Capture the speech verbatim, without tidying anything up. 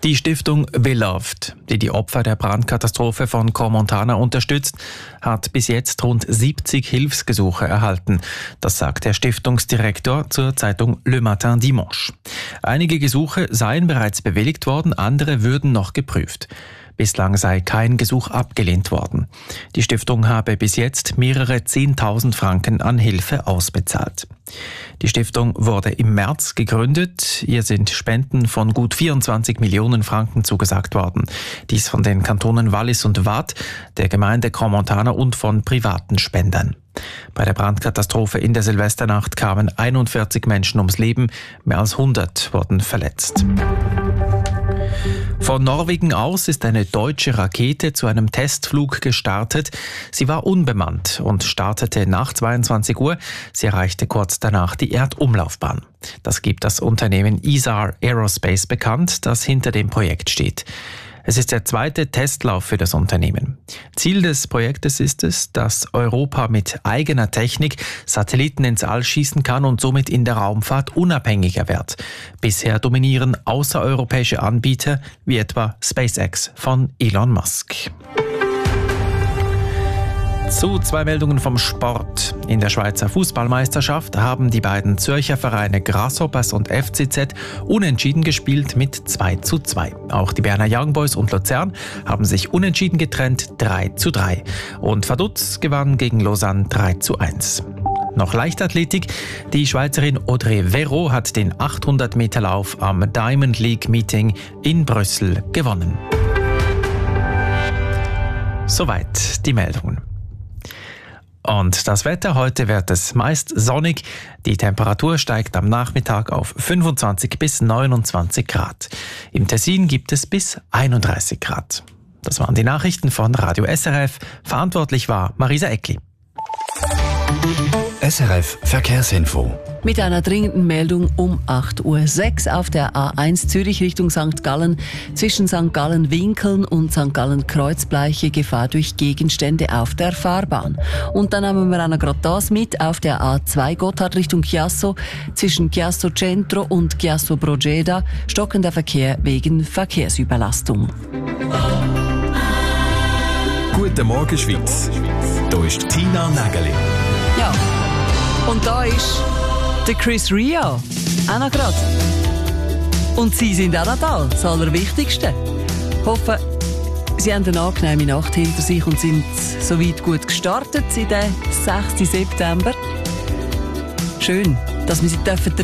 Die Stiftung Beloved, die die Opfer der Brandkatastrophe von Crans-Montana unterstützt, hat bis jetzt rund siebzig Hilfsgesuche erhalten. Das sagt der Stiftungsdirektor zur Zeitung Le Matin Dimanche. Einige Gesuche seien bereits bewilligt worden, andere würden noch geprüft. Bislang sei kein Gesuch abgelehnt worden. Die Stiftung habe bis jetzt mehrere zehntausend Franken an Hilfe ausbezahlt. Die Stiftung wurde im März gegründet. Ihr sind Spenden von gut vierundzwanzig Millionen Franken zugesagt worden. Dies von den Kantonen Wallis und Waadt, der Gemeinde Crans-Montana und von privaten Spendern. Bei der Brandkatastrophe in der Silvesternacht kamen einundvierzig Menschen ums Leben, mehr als hundert wurden verletzt. Von Norwegen aus ist eine deutsche Rakete zu einem Testflug gestartet. Sie war unbemannt und startete nach zweiundzwanzig Uhr. Sie erreichte kurz danach die Erdumlaufbahn. Das gibt das Unternehmen E S A R Aerospace bekannt, das hinter dem Projekt steht. Es ist der zweite Testlauf für das Unternehmen. Ziel des Projektes ist es, dass Europa mit eigener Technik Satelliten ins All schießen kann und somit in der Raumfahrt unabhängiger wird. Bisher dominieren außereuropäische Anbieter wie etwa SpaceX von Elon Musk. Zu zwei Meldungen vom Sport. In der Schweizer Fußballmeisterschaft haben die beiden Zürcher Vereine Grasshoppers und F C Z unentschieden gespielt mit zwei zu zwei. Auch die Berner Young Boys und Luzern haben sich unentschieden getrennt drei zu drei. Und Vaduz gewann gegen Lausanne drei zu eins. Noch Leichtathletik. Die Schweizerin Audrey Vero hat den achthundert Meter Lauf am Diamond League Meeting in Brüssel gewonnen. Soweit die Meldungen. Und das Wetter, heute wird es meist sonnig. Die Temperatur steigt am Nachmittag auf fünfundzwanzig bis neunundzwanzig Grad. Im Tessin gibt es bis einunddreißig Grad. Das waren die Nachrichten von Radio S R F. Verantwortlich war Marisa Eckli. S R F Verkehrsinfo. Mit einer dringenden Meldung um acht Uhr sechs auf der A eins Zürich Richtung Sankt Gallen. Zwischen Sankt Gallen-Winkeln und Sankt Gallen-Kreuzbleiche Gefahr durch Gegenstände auf der Fahrbahn. Und dann haben wir auch noch gerade das mit auf der A zwei Gotthard Richtung Chiasso. Zwischen Chiasso Centro und Chiasso Brogeda stockender Verkehr wegen Verkehrsüberlastung. Guten Morgen, Schweiz. Hier ist Tina Nägeli. Ja, und da ist der Chris Ria, auch noch gerade. Und Sie sind auch noch da, das Allerwichtigste. Ich hoffe, Sie haben eine angenehme Nacht hinter sich und sind soweit gut gestartet in den sechsten September. Schön, dass wir Sie dabei